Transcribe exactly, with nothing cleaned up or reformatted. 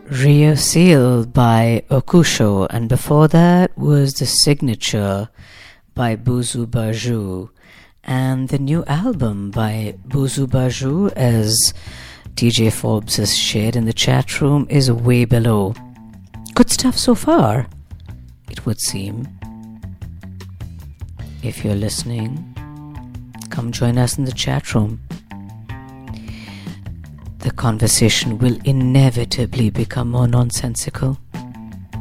Rio Seal by Okusho, and before that was The Signature by Buzu Baju. And the new album by Buzu Baju, as D J Forbes has shared in the chat room, is Way Below. Good stuff so far, it would seem. If you're listening, come join us in the chat room. The conversation will inevitably become more nonsensical.